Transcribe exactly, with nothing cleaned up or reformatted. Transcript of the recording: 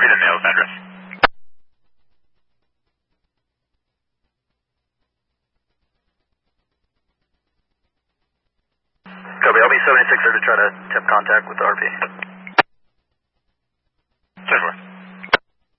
me the mail's address. Copy, I'll be seventy-six there to try to tip contact with the R P. ten four.